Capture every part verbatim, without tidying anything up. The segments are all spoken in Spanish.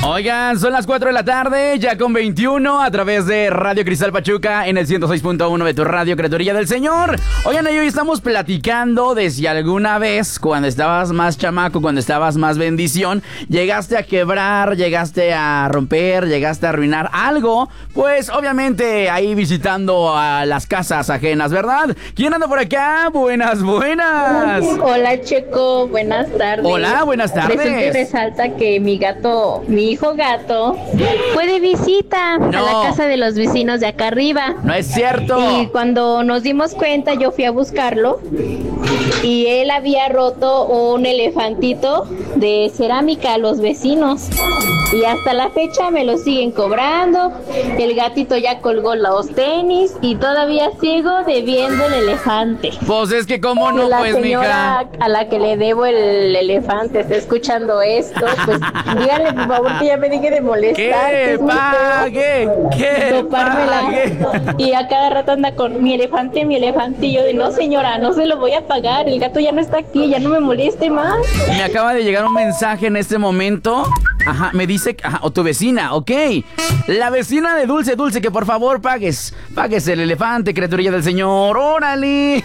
Oigan, son las cuatro de la tarde, ya con veintiuno, a través de Radio Cristal Pachuca en el ciento seis punto uno de tu radio, Criaturilla del Señor. Oigan, y hoy estamos platicando de si alguna vez, cuando estabas más chamaco, cuando estabas más bendición, llegaste a quebrar, llegaste a romper, llegaste a arruinar algo. Pues obviamente ahí visitando a las casas ajenas, ¿verdad? ¿Quién anda por acá? Buenas, buenas. Hola, Checo, buenas tardes. Hola, buenas tardes. Resulta y resalta que mi gato, mi hijo gato, fue de visita no. a la casa de los vecinos de acá arriba. No es cierto. Y cuando nos dimos cuenta, yo fui a buscarlo y él había roto un elefantito de cerámica a los vecinos. Y hasta la fecha me lo siguen cobrando. El gatito ya colgó los tenis y todavía sigo debiendo el elefante. Pues es que cómo no, la pues, señora mija. A la que le debo el elefante está escuchando esto, pues dígale por favor que ya me deje de molestar. ¿Qué pague? ¿Qué pague? Y a cada rato anda con mi elefante, mi elefante. Y yo de no señora, no se lo voy a pagar. El gato ya no está aquí, ya no me moleste más. Me acaba de llegar un mensaje en este momento. Ajá, me dice, ajá, o tu vecina, ok. La vecina de Dulce, Dulce, que por favor pagues, pagues el elefante, criaturilla del Señor, órale.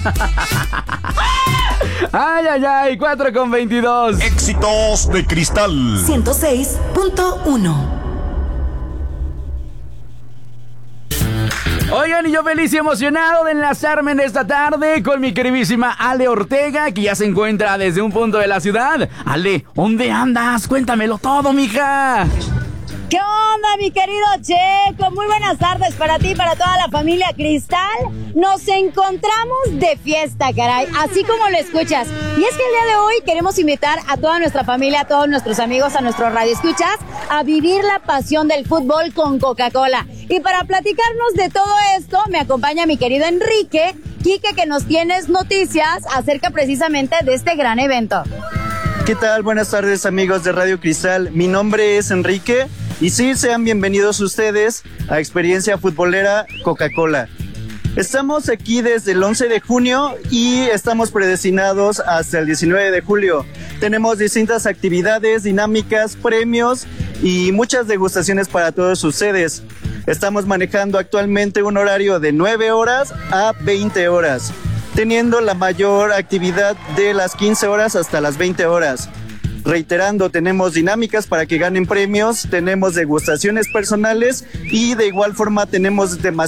Ay, ay, ay, cuatro con veintidós. Éxitos de Cristal ciento seis punto uno. Oigan, y yo feliz y emocionado de enlazarme en esta tarde con mi queridísima Ale Ortega, que ya se encuentra desde un punto de la ciudad. Ale, ¿dónde andas? Cuéntamelo todo, mija. ¿Qué onda, mi querido Checo? Muy buenas tardes para ti y para toda la familia Cristal. Nos encontramos de fiesta, caray, así como lo escuchas. Y es que el día de hoy queremos invitar a toda nuestra familia, a todos nuestros amigos, a nuestros radioescuchas, a vivir la pasión del fútbol con Coca-Cola. Y para platicarnos de todo esto, me acompaña mi querido Enrique, Quique, que nos tienes noticias acerca precisamente de este gran evento. ¿Qué tal? Buenas tardes, amigos de Radio Cristal. Mi nombre es Enrique y sí, sean bienvenidos ustedes a Experiencia Futbolera Coca-Cola. Estamos aquí desde el once de junio y estamos predestinados hasta el diecinueve de julio. Tenemos distintas actividades, dinámicas, premios y muchas degustaciones para todos ustedes. Estamos manejando actualmente un horario de nueve horas a veinte horas, teniendo la mayor actividad de las quince horas hasta las veinte horas. Reiterando, tenemos dinámicas para que ganen premios, tenemos degustaciones personales y de igual forma tenemos demasiadas